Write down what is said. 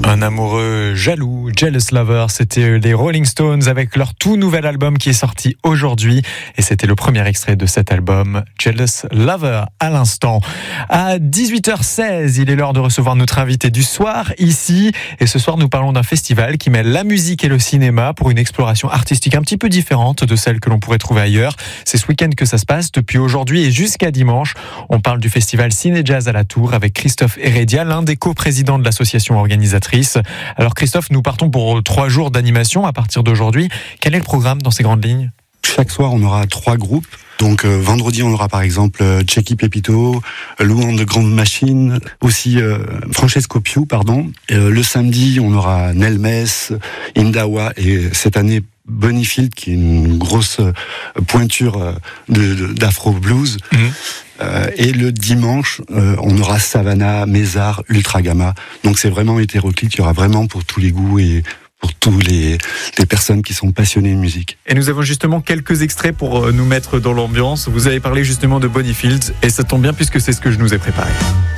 Un amoureux jaloux, Jealous Lover, c'était les Rolling Stones avec leur tout nouvel album qui est sorti aujourd'hui. Et c'était le premier extrait de cet album, Jealous Lover, à l'instant. À 18h16, il est l'heure de recevoir notre invité du soir ici. Et ce soir, nous parlons d'un festival qui mêle la musique et le cinéma pour une exploration artistique un petit peu différente de celle que l'on pourrait trouver ailleurs. C'est ce week-end que ça se passe, depuis aujourd'hui et jusqu'à dimanche. On parle du festival Ciné Jazz à la Tour avec Christophe Heredia, l'un des coprésidents de l'association organisatrice. Alors Christophe, nous partons pour 3 jours d'animation à partir d'aujourd'hui. Quel est le programme dans ces grandes lignes ? Chaque soir, on aura 3 groupes. Donc vendredi, on aura par exemple Checky Pepito, Lou and the Grand Machine, aussi Francesco Piu, pardon. Le samedi, on aura Nelmes, Indawa et cette année Bonnyfield, qui est une grosse pointure d'afro blues. Et le dimanche, on aura Savannah, Mézard, Ultra Gamma. Donc c'est vraiment hétéroclite, il y aura vraiment pour tous les goûts et pour tous les personnes qui sont passionnées de musique. Et nous avons justement quelques extraits pour nous mettre dans l'ambiance. Vous avez parlé justement de Bonnyfield et ça tombe bien puisque c'est ce que je nous ai préparé.